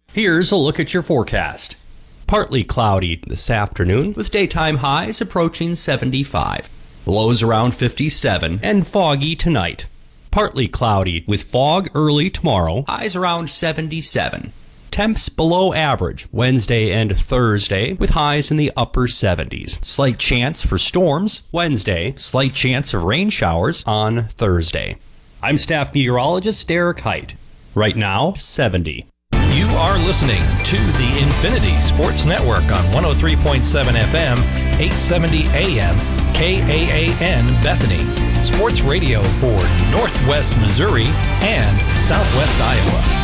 Here's a look at your forecast. Partly cloudy this afternoon with daytime highs approaching 75. Lows around 57 and foggy tonight. Partly cloudy with fog early tomorrow, highs around 77. Temps below average Wednesday and Thursday with highs in the upper 70s. Slight chance for storms Wednesday, slight chance of rain showers on Thursday. I'm staff meteorologist Derek Height. Right now, 70. You are listening to the Infinity Sports Network on 103.7 FM, 870 AM, KAAN Bethany. Sports radio for Northwest Missouri and Southwest Iowa.